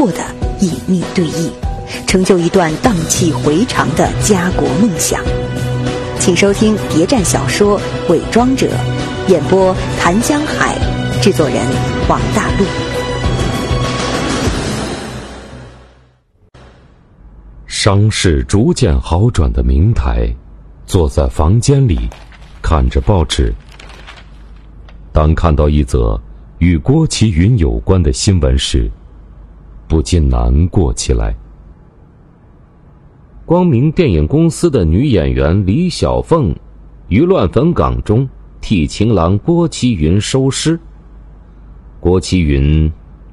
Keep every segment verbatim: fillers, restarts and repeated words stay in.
迫地隐秘对弈，成就一段荡气回肠的家国梦想。请收听谍战小说《伪装者》，演播谭江海，制作人王大陆。 伤势逐渐好转的明台坐在房间里看着报纸，当看到一则与郭麒云有关的新闻时，不禁难过起来。光明电影公司的女演员李小凤于乱坟岗中替情郎郭麒云收尸。郭麒云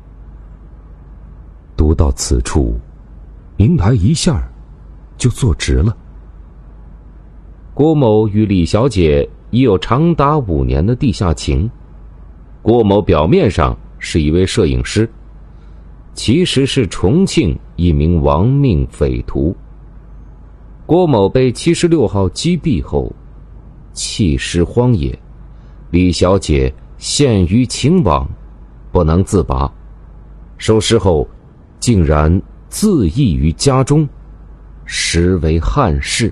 读到此处，明台一下就坐直了。郭某与李小姐已有长达五年的地下情。郭某表面上是一位摄影师，其实是重庆一名亡命匪徒。郭某被七十六号击毙后弃尸荒野，李小姐陷于情网不能自拔，收尸后竟然自缢于家中，实为憾事。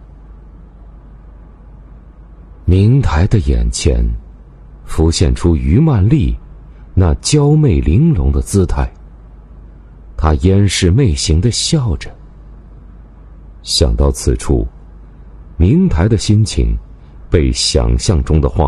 明台的眼前浮现出于曼丽那娇媚玲珑的姿态，她掩饰媚行地笑着。想到此处，明台的心情被想象中的画